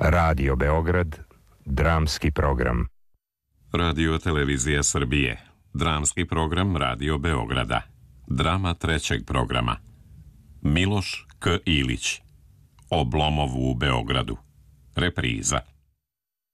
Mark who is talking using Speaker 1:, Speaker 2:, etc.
Speaker 1: Radio Beograd, dramski program.
Speaker 2: Radio Televizija Srbije, dramski program Radio Beograda. Drama trećeg programa. Miloš K. Ilić. Oblomovu u Beogradu. Repriza.